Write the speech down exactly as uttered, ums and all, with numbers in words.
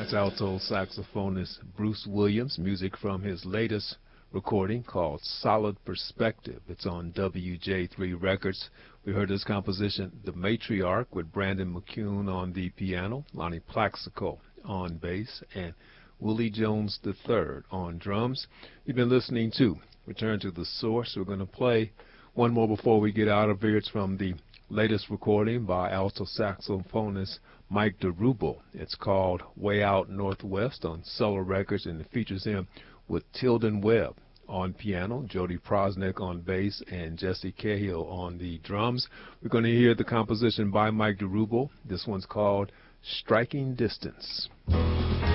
That's alto saxophonist Bruce Williams, music from his latest recording called Solid Perspective. It's on W J three Records. We heard this composition, The Matriarch, with Brandon McCune on the piano, Lonnie Plaxico on bass, and Willie Jones the third on drums. You've been listening to Return to the Source. We're going to play one more before we get out of here. It's from the latest recording by alto saxophonist Mike DeRubel. It's called Way Out Northwest on Solar Records, and it features him with Tilden Webb on piano, Jody Prosnick on bass, and Jesse Cahill on the drums. We're going to hear the composition by Mike DeRubel. This one's called Striking Distance.